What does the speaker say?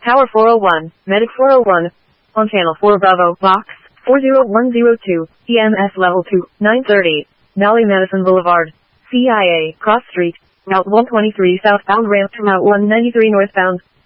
Tower 401, Medic 401, on Channel 4 Bravo, Box 40102, EMS Level 2, 930, Nolly Madison Boulevard, CIA, Cross Street, Route 123 southbound ramp to Route 193 northbound.